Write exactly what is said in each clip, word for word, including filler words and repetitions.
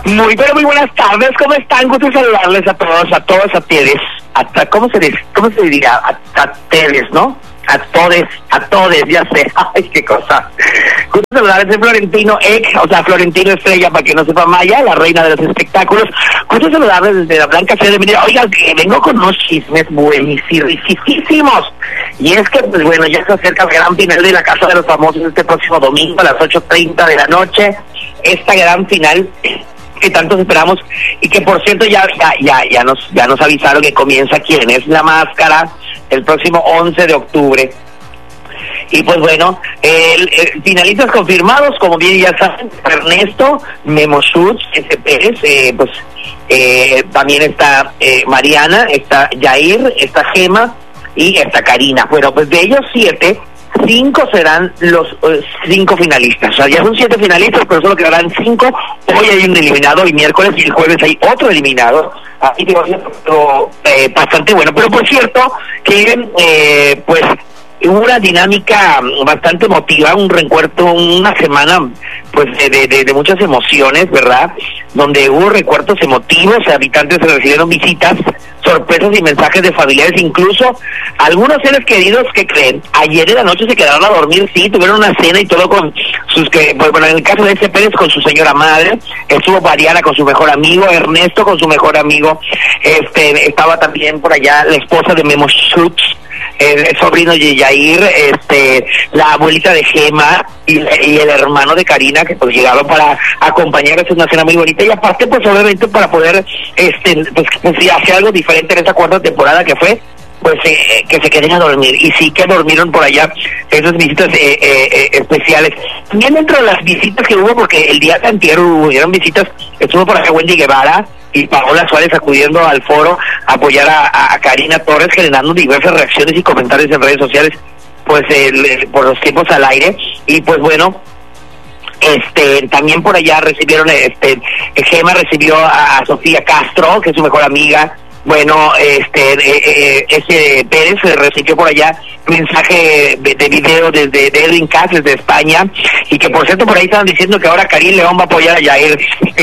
Muy, pero muy buenas tardes, ¿cómo están? Gusto saludarles a todos, a todos, a todes, a, ¿cómo se dice? ¿Cómo se diría? A, a todes, ¿no? A todes, a todes, ya sé, ay, qué cosa. Gusto saludarles, soy Florentino Eck, o sea, Florentino Estrella, para que no sepa Maya, la reina de los espectáculos. Gusto saludarles desde la Blanca Ciudad de Minería. Oigan, que vengo con unos chismes buenísimos. Y es que, pues bueno, ya se acerca el gran final de La Casa de los Famosos este próximo domingo a las ocho treinta de la noche. Esta gran final que tantos esperamos y que por cierto ya ya ya ya nos ya nos avisaron que comienza Quién es la Máscara el próximo once de octubre. Y pues bueno, el, el, finalistas confirmados, como bien ya saben, Ernesto, Memo Schutz, S. Pérez, eh, pues eh, también está eh, Mariana, está Yair, está Gema y está Karina. Bueno, pues de ellos siete, cinco serán los uh, cinco finalistas. O sea, ya son siete finalistas, pero solo quedarán cinco. Hoy hay un eliminado, y miércoles y el jueves hay otro eliminado. Así que va a ser eh, bastante bueno. Pero por cierto, que eh, pues hubo una dinámica bastante emotiva, un reencuentro, una semana pues de, de, de muchas emociones, ¿verdad? Donde hubo recuerdos emotivos, habitantes recibieron visitas, sorpresas y mensajes de familiares, incluso algunos seres queridos que creen, ayer en la noche se quedaron a dormir, sí, tuvieron una cena y todo con sus, que pues, bueno, en el caso de ese Pérez con su señora madre, estuvo Mariana con su mejor amigo, Ernesto con su mejor amigo, este estaba también por allá la esposa de Memo Schutz, el, el sobrino de Yair, este, la abuelita de Gema y, y el hermano de Karina, que pues llegaron para acompañar a una cena muy bonita, y aparte pues obviamente para poder este pues, pues sí, hacer algo diferente en esta cuarta temporada que fue pues eh, que se queden a dormir, y sí que dormieron por allá esas visitas eh, eh, eh, especiales. También dentro de las visitas que hubo, porque el día anterior hubieron visitas, estuvo por acá Wendy Guevara y Paola Suárez acudiendo al foro a apoyar a, a Karina Torres, generando diversas reacciones y comentarios en redes sociales, pues eh, por los tiempos al aire. Y pues bueno, este también por allá recibieron, este Gema recibió a, a Sofía Castro, que es su mejor amiga. Bueno, este eh, eh, ese Pérez recibió por allá mensaje de, de video desde de Edwin Cass, desde España, y que por cierto por ahí estaban diciendo que ahora Karim León va a apoyar a Yair,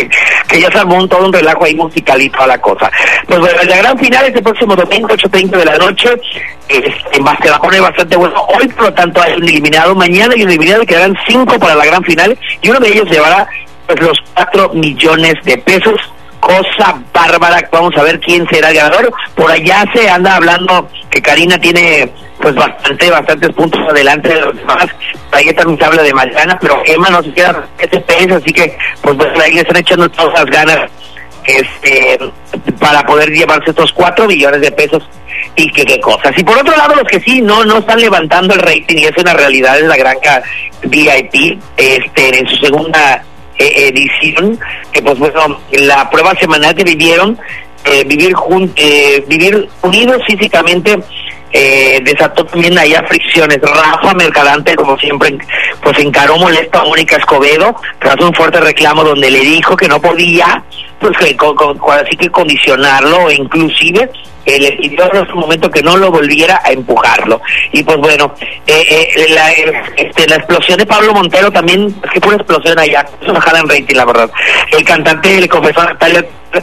que ya se armó un, todo un relajo ahí musical y toda la cosa. Pues bueno, la gran final es el próximo domingo, ocho treinta de la noche, este, se va a poner bastante bueno. Hoy por lo tanto hay un eliminado, mañana hay un eliminado, y quedarán cinco para la gran final, y uno de ellos llevará pues los cuatro millones de pesos. Cosa bárbara, vamos a ver quién será el ganador. Por allá se anda hablando que Karina tiene pues bastante, bastantes puntos adelante de los demás. Ahí también se habla de Mariana, pero Emma no se queda ese peso, así que pues, pues ahí le están echando todas las ganas este para poder llevarse estos cuatro millones de pesos. Y que qué cosas. Y por otro lado, los que sí no no están levantando el rating, y es una realidad, es la Granja V I P, este en su segunda Eh, edición, que pues bueno, la prueba semanal que vivieron, eh, vivir jun eh, vivir unidos físicamente, eh, desató también allá fricciones. Rafa Mercadante, como siempre, pues encaró molesto a Mónica Escobedo tras un fuerte reclamo donde le dijo que no podía, pues que con, con, así que condicionarlo, e inclusive eh, le pidió en ese momento que no lo volviera a empujarlo. Y pues bueno, eh, eh, la, este, la explosión de Pablo Montero también, es que fue una explosión allá, eso no jala en rating, la verdad. El cantante le confesó a Natalia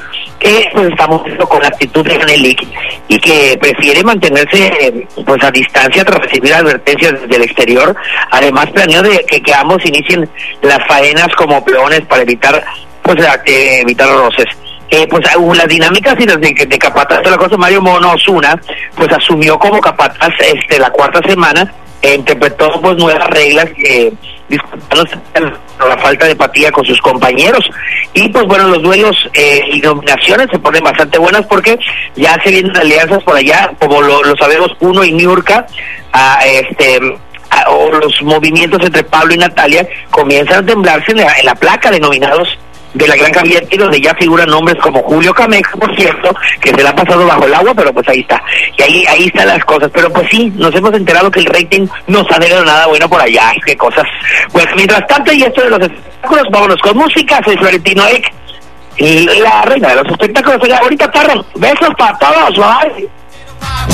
que pues estamos con la actitud de Janelik, y que prefiere mantenerse pues a distancia tras recibir advertencias del exterior. Además planeó de que, que ambos inicien las faenas como peones para evitar pues eh, evitar roces. Eh, pues uh, las dinámicas y las de, de capataz de la cosa. Mario Mono Osuna pues asumió como capataz este la cuarta semana, eh, interpretó pues nuevas reglas, eh, disculpándose por la falta de empatía con sus compañeros. Y pues bueno, los duelos eh, y nominaciones se ponen bastante buenas, porque ya se vienen alianzas por allá, como lo, lo sabemos, Uno y Niurka, a este a, o los movimientos entre Pablo y Natalia comienzan a temblarse en la, en la placa de nominados de la Granja V I P, donde ya figuran nombres como Julio Camex, por cierto, que se la ha pasado bajo el agua, pero pues ahí está, y ahí ahí están las cosas. Pero pues sí, nos hemos enterado que el rating no se ha dado nada bueno por allá, qué cosas. Pues mientras tanto, y esto de los espectáculos, vámonos con música. Soy Florentino Eck, y la reina de los espectáculos. Ahorita tardan, besos para todos, bye.